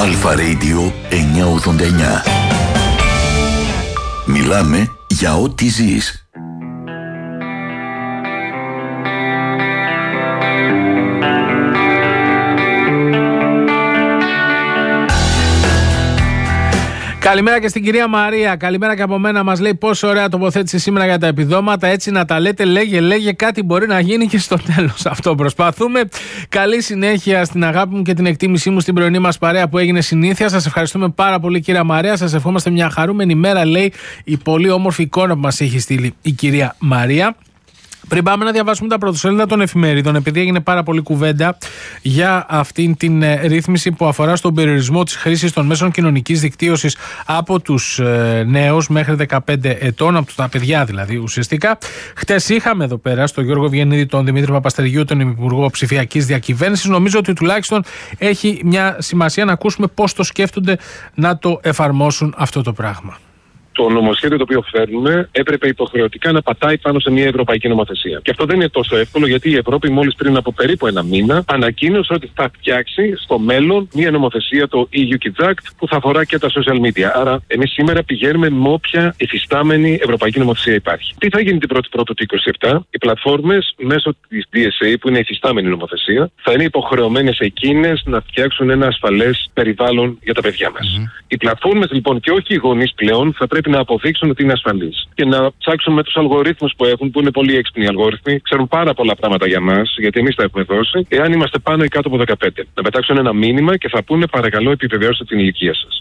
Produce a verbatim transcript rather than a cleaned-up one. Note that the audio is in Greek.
Αλφα Radio εννιακόσια ογδόντα εννιά. Μιλάμε για ό,τι ζεις. Καλημέρα και στην κυρία Μαρία. Καλημέρα και από μένα. Μας λέει πόσο ωραία τοποθέτηση σήμερα για τα επιδόματα. Έτσι να τα λέτε, λέγε, λέγε, κάτι μπορεί να γίνει και στο τέλος. Αυτό προσπαθούμε. Καλή συνέχεια στην αγάπη μου και την εκτίμησή μου στην πρωινή μας παρέα που έγινε συνήθεια. Σας ευχαριστούμε πάρα πολύ, κυρία Μαρία. Σας ευχόμαστε μια χαρούμενη μέρα, λέει η πολύ όμορφη εικόνα που μας έχει στείλει η κυρία Μαρία. Πριν πάμε να διαβάσουμε τα πρωτοσέλιδα των εφημερίδων, επειδή έγινε πάρα πολύ κουβέντα για αυτήν την ε, ρύθμιση που αφορά στον περιορισμό της χρήσης των μέσων κοινωνικής δικτύωσης από τους ε, νέους μέχρι δεκαπέντε ετών, από τα παιδιά δηλαδή ουσιαστικά. Χτες είχαμε εδώ πέρα στον Γιώργο Βιεννίδη, τον Δημήτρη Παπαστεργίου, τον Υπουργό Ψηφιακής Διακυβέρνησης. Νομίζω ότι τουλάχιστον έχει μια σημασία να ακούσουμε πώς το σκέφτονται να το εφαρμόσουν αυτό το πράγμα. Το νομοσχέδιο το οποίο φέρνουμε έπρεπε υποχρεωτικά να πατάει πάνω σε μια ευρωπαϊκή νομοθεσία. Και αυτό δεν είναι τόσο εύκολο, γιατί η Ευρώπη μόλις πριν από περίπου ένα μήνα ανακοίνωσε ότι θα φτιάξει στο μέλλον μια νομοθεσία, το ι γιου Kids Act, που θα αφορά και τα social media. Άρα, εμείς σήμερα πηγαίνουμε με όποια υφιστάμενη ευρωπαϊκή νομοθεσία υπάρχει. Τι θα γίνει την πρώτη Πρώτου του είκοσι επτά? Οι πλατφόρμες μέσω της ντι ες έι, που είναι υφιστάμενη νομοθεσία, θα είναι υποχρεωμένες εκείνες να φτιάξουν ένα ασφαλές περιβάλλον για τα παιδιά μας. Mm-hmm. Οι πλατφόρμες λοιπόν και όχι οι γονείς πλέον θα πρέπει να αποδείξουν ότι είναι ασφαλείς και να ψάξουν με τους αλγορίθμους που έχουν, που είναι πολύ έξυπνοι αλγόριθμοι, ξέρουν πάρα πολλά πράγματα για μας, γιατί εμείς τα έχουμε δώσει, εάν είμαστε πάνω ή κάτω από δεκαπέντε. Να πετάξουν ένα μήνυμα και θα πούνε παρακαλώ επιβεβαιώστε την ηλικία σας.